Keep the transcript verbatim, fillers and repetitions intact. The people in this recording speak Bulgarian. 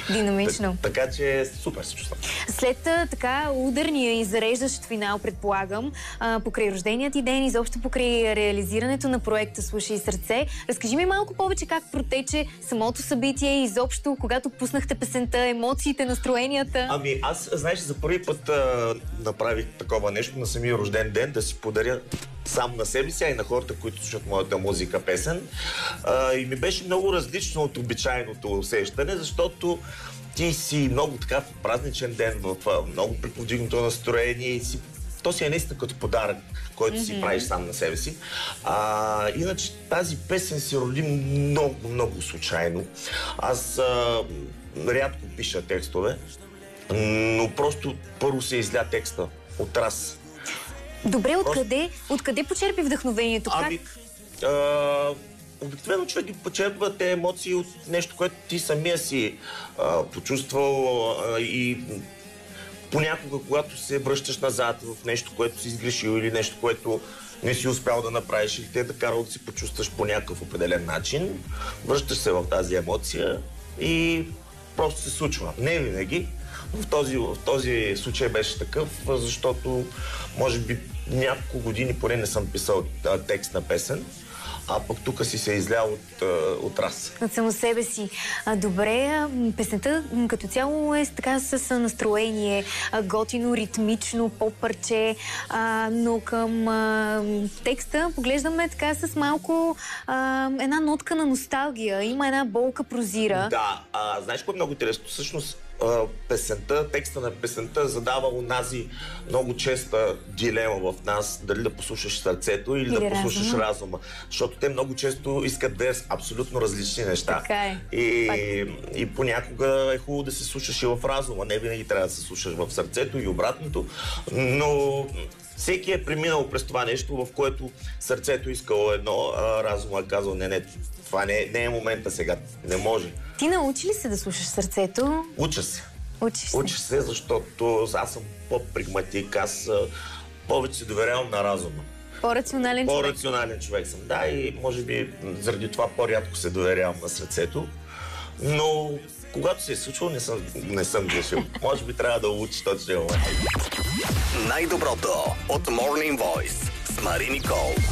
Динамично. Так, така че супер се чувствам. След така ударния и зареждащ финал, предполагам, а, покрай рождения ти ден, изобщо покрай реализирането на проекта "Слушай сърце", разкажи ми малко повече как протече самото събитие, изобщо, когато пуснахте песента, емоциите, настроенията. Ами аз, знаеш, за първи път а, направих такова нещо на самия рожден ден, да си подаря сам на себе си, а и на хората, които слушат моята музика, песен. А, и ми беше много различно от обичайното усещане, защото ти си много така в празничен ден, в много приповдигнато настроение и си, то си е наистина като подарък, който mm-hmm. си правиш сам на себе си. А, иначе тази песен се роди много, много случайно. Аз а, рядко пиша текстове, но просто първо се изля текста от раз. Добре, откъде, откъде почерпи вдъхновението? Ами, как? А, обикновено човек ги почерпва те емоции от нещо, което ти самия си а, почувствал а, и понякога, когато се връщаш назад в нещо, което си изгрешил или нещо, което не си успял да направиш или те е да карал да си почувстваш по някакъв определен начин, връщаш се в тази емоция и просто се случва. Не винаги. В този, в този случай беше такъв, защото може би няколко години поне не съм писал а, текст на песен, а пък тук си се излял от, от раз. От само себе си. А, добре, песента като цяло е така с настроение, готино, ритмично, по-парче, а, но към а, текста поглеждаме така с малко а, една нотка на носталгия. Има една болка прозира. Да, а, знаеш какво е много интересно? Всъщност песента, текста на песента задава онази много честа дилема в нас, дали да послушаш сърцето или, или да послушаш разума. разума. Защото те много често искат да е абсолютно различни неща. Така е. И, и понякога е хубаво да се слушаш и в разума. Не винаги трябва да се слушаш в сърцето и обратното. Но всеки е преминал през това нещо, в което сърцето искало едно, а разума е казал не, не, това не, не е момента сега, не може. Ти научи ли се да слушаш сърцето? Уча се. Учиш се. Уча се, защото аз съм по-прагматик, аз повече се доверявам на разума. По-рационален човек. По-рационален човек съм, да, и може би заради това по-рядко се доверявам на сърцето. Но когато се е случило, не съм, не съм грешил. Може би трябва да учи точно момент. Най-доброто от Morning Voice с Мари Никол.